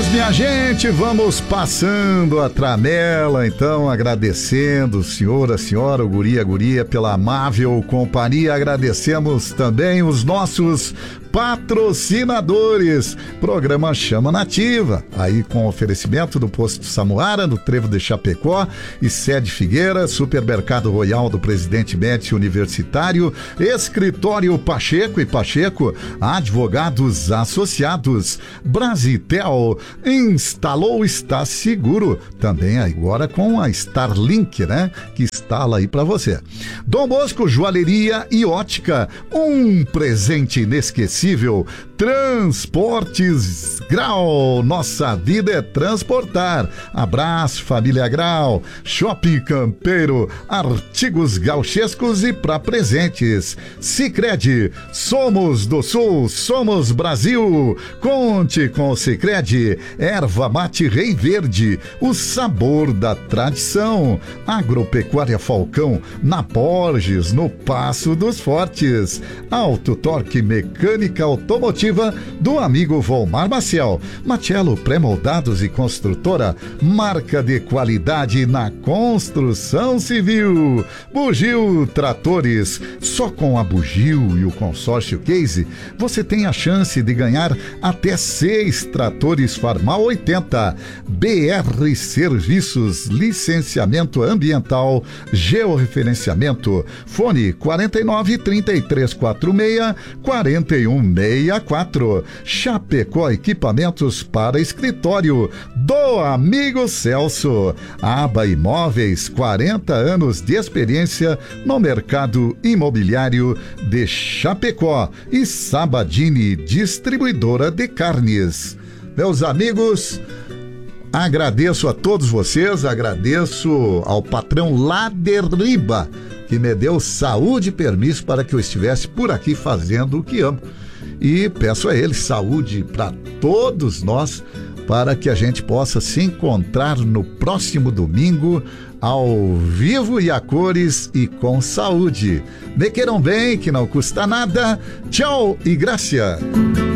minha gente, vamos passando a tramela, então, agradecendo o senhor, a senhora, o guri, a guria, pela amável companhia. Agradecemos também os nossos patrocinadores. Programa Chama Nativa, aí com oferecimento do Posto Samuara, no Trevo de Chapecó e Sede Figueira, Supermercado Royal do Presidente Médici Universitário, Escritório Pacheco e Pacheco, Advogados Associados, Brasitel, instalou, está seguro. Também agora com a Starlink, né? Que instala aí para você. Dom Bosco Joalheria e Ótica, um presente inesquecível. Transportes Grau, nossa vida é transportar. Abraço, família Grau. Shopping Campeiro, artigos gauchescos e para presentes. Sicredi, somos do Sul, somos Brasil. Conte com o Sicredi. Erva mate Rei Verde, o sabor da tradição. Agropecuária Falcão, na Borges, no Passo dos Fortes. Auto Torque Mecânica Automotiva do amigo Volmar Maciel. Marcelo Pré-Moldados e Construtora, marca de qualidade na construção civil. Bugio Tratores, só com a Bugio e o consórcio Case, você tem a chance de ganhar até 6 tratores Farmal 80. BR Serviços, licenciamento ambiental, georreferenciamento. Fone 49 33 46 41 64. Chapecó Equipamentos para Escritório do amigo Celso. Aba Imóveis, 40 anos de experiência no mercado imobiliário de Chapecó. E Sabadini, distribuidora de carnes. Meus amigos, agradeço a todos vocês, agradeço ao patrão Laderiba, que me deu saúde e permisso para que eu estivesse por aqui fazendo o que amo. E peço a ele saúde para todos nós, para que a gente possa se encontrar no próximo domingo, ao vivo e a cores e com saúde. Me queiram bem, que não custa nada. Tchau e graça.